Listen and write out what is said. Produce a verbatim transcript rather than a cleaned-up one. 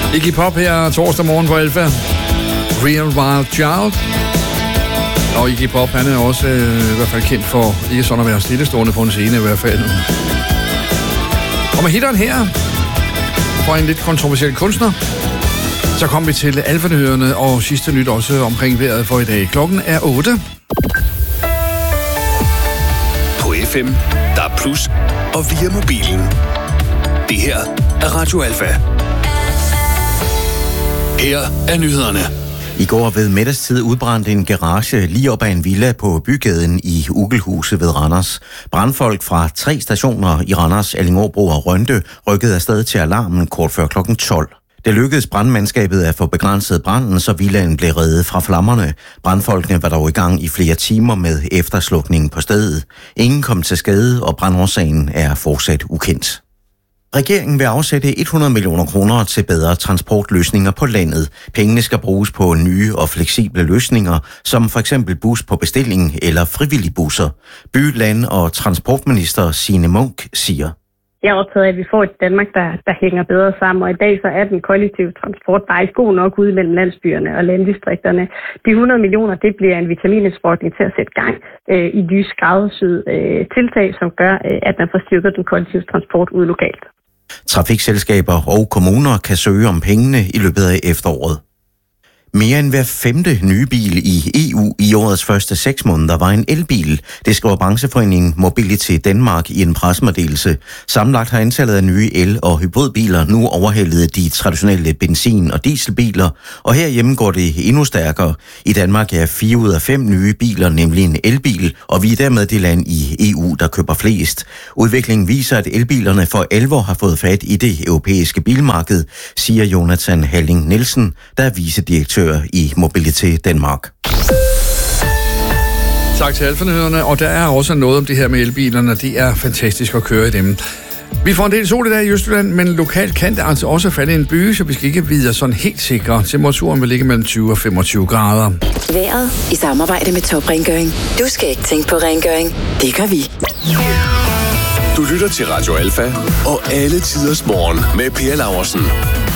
Iggy Pop her torsdag morgen på Alfa. Real Wild Child. Og Iggy Pop, han er også øh, i hvert fald kendt for ikke sådan at være stillestående på en scene i hvert fald. Og med hitteren her, for en lidt kontroversiel kunstner, så kom vi til Alfa-nyhederne og sidste nyt også omkring vejret for i dag. Klokken er otte. På F M, der er plus og via mobilen. Det her er Radio Alfa. Her er nyhederne. I går ved middagstid udbrændte en garage lige op ad en villa på bygaden i Ugelhuset ved Randers. Brandfolk fra tre stationer i Randers, Allingåbro og Rønde rykkede afsted til alarmen kort før klokken tolv. Det lykkedes brandmandskabet at få begrænset branden, så villaen blev reddet fra flammerne. Brandfolkene var dog i gang i flere timer med efterslukning på stedet. Ingen kom til skade, og brandårsagen er fortsat ukendt. Regeringen vil afsætte hundrede millioner kroner til bedre transportløsninger på landet. Pengene skal bruges på nye og fleksible løsninger, som for eksempel bus på bestilling eller frivillige busser. By-, land- og transportminister Signe Munk siger: Jeg er optaget af, at vi får et Danmark, der, der hænger bedre sammen, og i dag så er den kollektive transport bare ikke god nok ude mellem landsbyerne og landdistrikterne. De hundrede millioner, det bliver en vitaminindsprøjtning til at sætte gang øh, i nye skræddersyede øh, tiltag, som gør, øh, at man får styrket den kollektive transport ude lokalt. Trafikselskaber og kommuner kan søge om pengene i løbet af efteråret. Mere end hver femte nye bil i E U i årets første seks måneder var en elbil. Det skriver brancheforeningen Mobility Danmark i en pressemeddelelse. Sammenlagt har antallet af nye el- og hybridbiler nu overhældet de traditionelle benzin- og dieselbiler, og herhjemme går det endnu stærkere. I Danmark er fire ud af fem nye biler nemlig en elbil, og vi er dermed det land i E U, der køber flest. Udviklingen viser, at elbilerne for alvor har fået fat i det europæiske bilmarked, siger Jonathan Halling Nielsen, der er vicedirektør i Mobility Danmark. Tak til Alfa-nyhederne, og der er også noget om det her med elbilerne. Det er fantastisk at køre i dem. Vi får en del sol i dag i Østjylland, men lokalt kan det altså også falde en byge, så vi skal ikke vide sådan helt sikre. Temperaturen vil ligge mellem tyve og femogtyve grader. Vejret i samarbejde med Top Rengøring. Du skal ikke tænke på rengøring. Det gør vi. Du lytter til Radio Alfa og alle tiders morgen med Per Laursen.